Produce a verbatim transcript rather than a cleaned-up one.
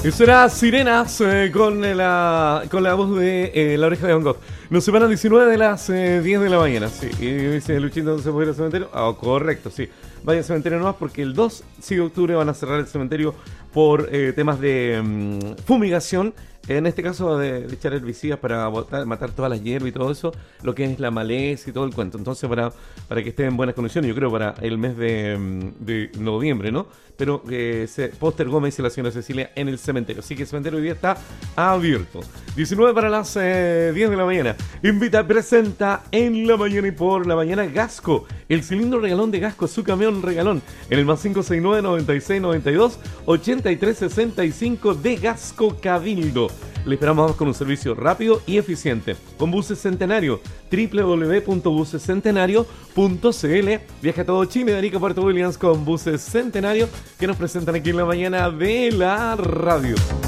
Eso era Sirenas eh, con, la, con la voz de eh, La Oreja de Van Gogh. Nos separan diecinueve de las eh, diez de la mañana. Sí, y dice Luchito, ¿se puede ir al cementerio? Ah, correcto, sí. Vaya al cementerio nomás porque el dos de octubre van a cerrar el cementerio por eh, temas de um, fumigación. En este caso de, de echar herbicidas para botar, matar todas las hierbas y todo eso, lo que es la maleza y todo el cuento. Entonces, para, para que esté en buenas condiciones, yo creo para el mes de, de noviembre, ¿no? Pero que eh, se postergó, me dice la señora Cecilia, en el cementerio. Así que el cementerio hoy día está abierto. diecinueve para las eh, diez de la mañana. Invita, presenta en la mañana y por la mañana Gasco. El cilindro regalón de Gasco, su camión regalón. En el más cinco seis nueve, noventa y seis, noventa y dos, ochenta y tres sesenta y cinco de Gasco Cabildo. Le esperamos con un servicio rápido y eficiente. Con Buses Centenario, doble u doble u doble u punto buses centenario punto c l. Viaja a todo Chile, de Arica a Puerto Williams con Buses Centenario, que nos presentan aquí en la mañana de la radio.